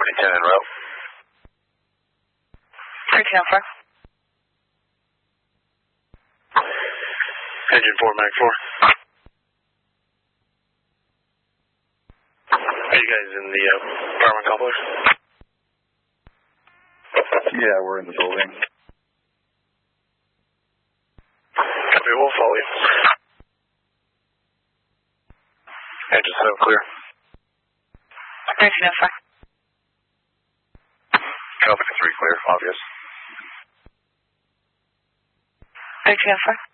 Copy 10 en route. 1304. Engine 4, Mag 4. Are you guys in the apartment complex? Yeah, we're in the building. Copy, we'll follow you. Engine 7 clear. 1304. Copy 3 clear, obvious. 1304.